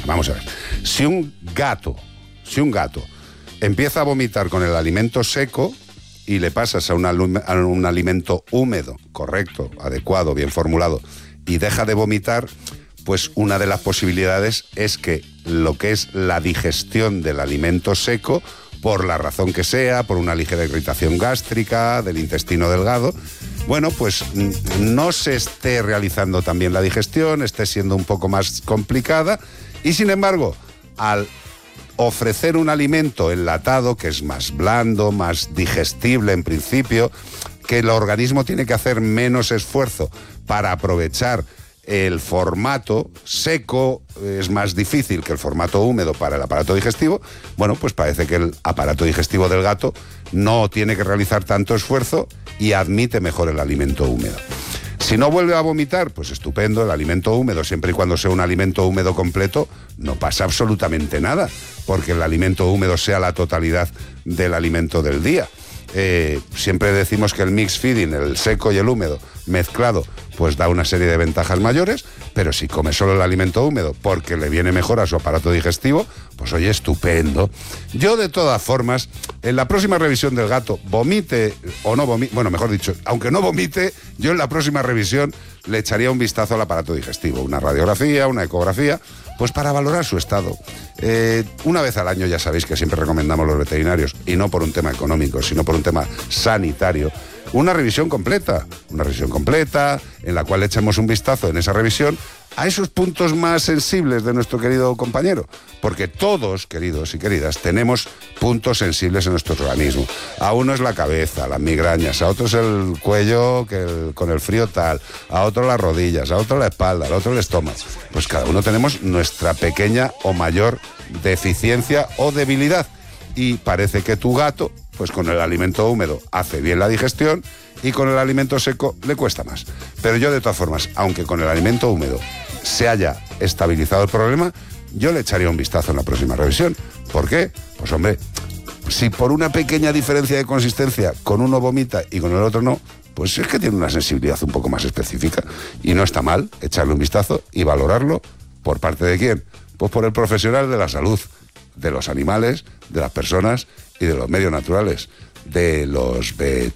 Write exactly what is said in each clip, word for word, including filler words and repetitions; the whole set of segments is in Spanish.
vamos a ver. Si un gato, si un gato empieza a vomitar con el alimento seco y le pasas a un, alum- a un alimento húmedo, correcto, adecuado, bien formulado, y deja de vomitar, pues una de las posibilidades es que lo que es la digestión del alimento seco, por la razón que sea, por una ligera irritación gástrica del intestino delgado, bueno, pues no se esté realizando también la digestión, esté siendo un poco más complicada, y sin embargo, al ofrecer un alimento enlatado que es más blando, más digestible en principio, que el organismo tiene que hacer menos esfuerzo para aprovechar el formato seco, es más difícil que el formato húmedo para el aparato digestivo, bueno, pues parece que el aparato digestivo del gato no tiene que realizar tanto esfuerzo y admite mejor el alimento húmedo. Si no vuelve a vomitar, pues estupendo, el alimento húmedo, siempre y cuando sea un alimento húmedo completo, no pasa absolutamente nada, porque el alimento húmedo sea la totalidad del alimento del día. Eh, siempre decimos que el mix feeding, el seco y el húmedo mezclado, pues da una serie de ventajas mayores, pero si come solo el alimento húmedo porque le viene mejor a su aparato digestivo, pues oye, estupendo. Yo de todas formas, en la próxima revisión del gato, vomite o no vomite, bueno, mejor dicho, aunque no vomite, yo en la próxima revisión le echaría un vistazo al aparato digestivo, una radiografía, una ecografía, pues para valorar su estado. Eh, una vez al año ya sabéis que siempre recomendamos los veterinarios, y no por un tema económico, sino por un tema sanitario, una revisión completa, una revisión completa en la cual echemos un vistazo en esa revisión a esos puntos más sensibles de nuestro querido compañero, porque todos, queridos y queridas, tenemos puntos sensibles en nuestro organismo. A uno es la cabeza, las migrañas, a otro es el cuello que el, con el frío tal, a otro las rodillas, a otro la espalda, a otro el estómago. Pues cada uno tenemos nuestra pequeña o mayor deficiencia o debilidad, y parece que tu gato, pues con el alimento húmedo hace bien la digestión y con el alimento seco le cuesta más. Pero yo de todas formas, aunque con el alimento húmedo se haya estabilizado el problema, yo le echaría un vistazo en la próxima revisión. ¿Por qué? Pues hombre, si por una pequeña diferencia de consistencia con uno vomita y con el otro no, pues es que tiene una sensibilidad un poco más específica, y no está mal echarle un vistazo y valorarlo. ¿Por parte de quién? Pues por el profesional de la salud, de los animales, de las personas y de los medios naturales, de los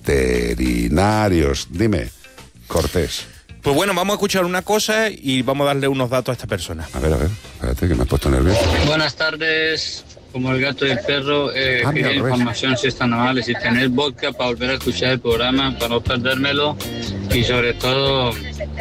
veterinarios. Dime, Cortés. Pues bueno, vamos a escuchar una cosa y vamos a darle unos datos a esta persona. A ver, a ver, espérate que me has puesto nervioso. Buenas tardes. Como el gato y el perro, eh, Ah, quería mira, información si están amables, si tener vodka para volver a escuchar el programa, para no perdérmelo. Y sobre todo,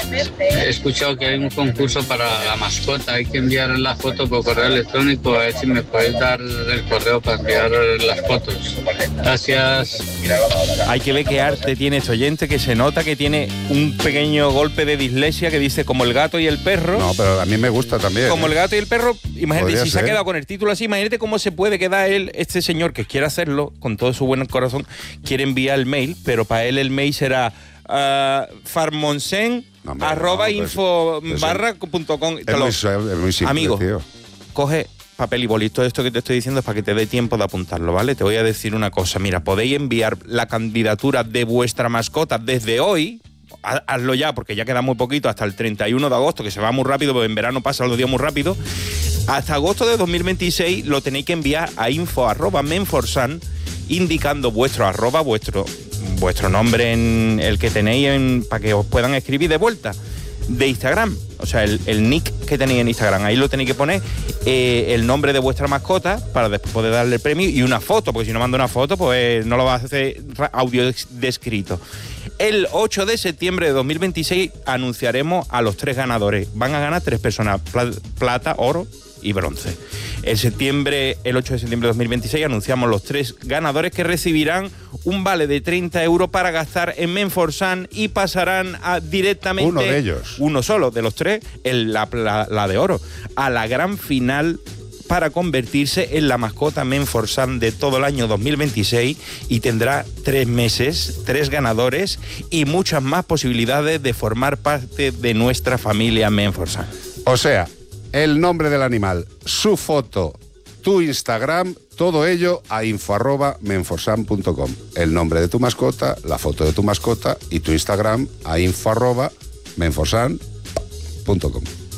he escuchado que hay un concurso para la mascota. Hay que enviar la foto por correo electrónico. A ver si me podéis dar el correo para enviar las fotos. Gracias. Hay que ver qué arte tiene este oyente, que se nota que tiene un pequeño golpe de dislexia, que dice como el gato y el perro. No, pero a mí me gusta también. Como ¿eh? el gato y el perro, imagínate, Podría si se ha ser. quedado con el título así, imagínate cómo se puede quedar él, este señor que quiere hacerlo, con todo su buen corazón, quiere enviar el mail, pero para él el mail será uh, farmonsen No, hombre, arroba no, pues, info pues, barra punto com. Es muy, es muy simple, Amigo, tío. coge papel y boli. Todo esto que te estoy diciendo es para que te dé tiempo de apuntarlo, ¿vale? Te voy a decir una cosa. Mira, podéis enviar la candidatura de vuestra mascota desde hoy. Hazlo ya, porque ya queda muy poquito, hasta el treinta y uno de agosto, que se va muy rápido, porque en verano pasan los días muy rápido. Hasta agosto de dos mil veintiséis lo tenéis que enviar a info arroba menforsan, indicando vuestro arroba, vuestro, vuestro nombre en el que tenéis en, para que os puedan escribir de vuelta, de Instagram. O sea, el, el nick que tenéis en Instagram, ahí lo tenéis que poner, eh, el nombre de vuestra mascota para después poder darle el premio y una foto, porque si no mando una foto, pues no lo vas a hacer audio descrito. El ocho de septiembre de dos mil veintiséis anunciaremos a los tres ganadores. Van a ganar tres personas, plata, oro y bronce. El septiembre, el ocho de septiembre de dos mil veintiséis anunciamos los tres ganadores, que recibirán un vale de treinta euros para gastar en Menforsan, y pasarán a, directamente... Uno de ellos. Uno solo de los tres, el, la, la, la de oro, a la gran final, para convertirse en la mascota Menforsan de todo el año dos mil veintiséis, y tendrá tres meses, tres ganadores y muchas más posibilidades de formar parte de nuestra familia Menforsan. O sea, el nombre del animal, su foto, tu Instagram, todo ello a info arroba menforsan punto com. El nombre de tu mascota, la foto de tu mascota y tu Instagram a info arroba menforsan punto com.